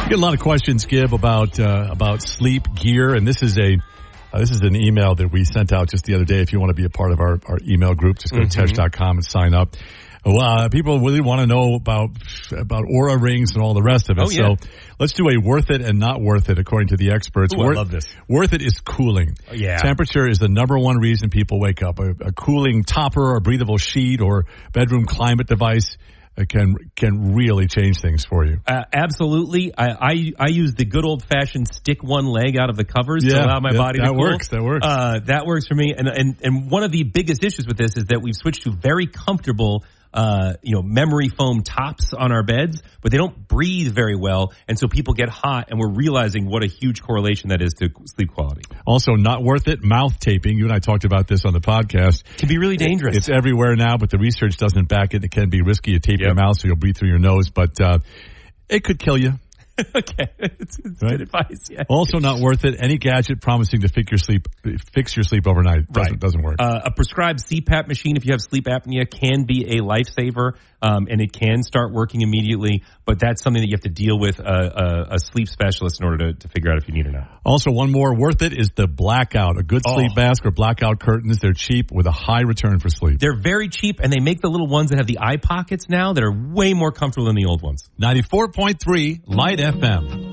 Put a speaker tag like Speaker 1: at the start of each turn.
Speaker 1: Get a lot of questions, Gib, about sleep gear, and this is an email that we sent out just the other day. If you want to be a part of our email group, just go to Tesh.com and sign up. Well, people really want to know about Oura rings and all the rest of it.
Speaker 2: Oh, yeah.
Speaker 1: So let's do a worth it and not worth it according to the experts.
Speaker 2: Ooh, I love this.
Speaker 1: Worth it is cooling.
Speaker 2: Oh, yeah.
Speaker 1: Temperature is the number one reason people wake up. A cooling topper or breathable sheet or bedroom climate device can really change things for you.
Speaker 2: Absolutely. I use the good old fashioned stick one leg out of the covers to allow my body to cool.
Speaker 1: That works.
Speaker 2: That works for me. And one of the biggest issues with this is that we've switched to very comfortable memory foam tops on our beds, but they don't breathe very well. And so people get hot, and we're realizing what a huge correlation that is to sleep quality.
Speaker 1: Also, not worth it, mouth taping. You and I talked about this on the podcast.
Speaker 2: It can be really dangerous.
Speaker 1: It's everywhere now, but the research doesn't back it. It can be risky. You tape your mouth so you'll breathe through your nose, but it could kill you.
Speaker 2: Okay. It's
Speaker 1: right?
Speaker 2: Good advice, yeah.
Speaker 1: Also not worth it. Any gadget promising to fix your sleep overnight doesn't work.
Speaker 2: A prescribed CPAP machine, if you have sleep apnea, can be a lifesaver, and it can start working immediately, but that's something that you have to deal with a sleep specialist in order to figure out if you need it or not.
Speaker 1: Also, one more worth it is the blackout. A good sleep mask or blackout curtains. They're cheap with a high return for sleep.
Speaker 2: They're very cheap, and they make the little ones that have the eye pockets now that are way more comfortable than the old ones.
Speaker 1: 94.3 Light FM.